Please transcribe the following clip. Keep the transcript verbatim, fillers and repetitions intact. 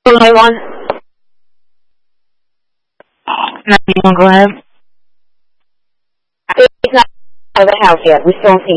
ninety-one. ninety-one, go ahead. He's not out of the house yet. We still don't see